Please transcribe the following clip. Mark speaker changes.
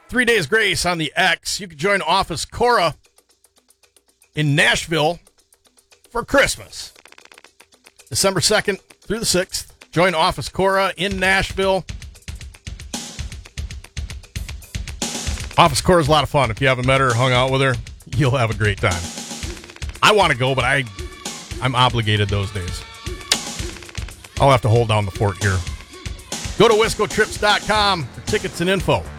Speaker 1: 3 Days Grace on the X. You can join Office Cora in Nashville for Christmas. December 2nd through the 6th. Join Office Cora in Nashville. Office Cora is a lot of fun. If you haven't met her or hung out with her, you'll have a great time. I want to go, but I'm obligated those days. I'll have to hold down the fort here. Go to wiscotrips.com for tickets and info.